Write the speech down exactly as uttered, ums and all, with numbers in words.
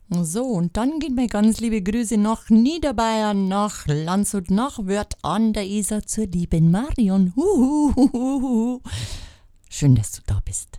So, und dann geht mir ganz liebe Grüße nach Niederbayern, nach Landshut, nach Wörth an der Isar zur lieben Marion. Huhuhuhuhu. Schön, dass du da bist.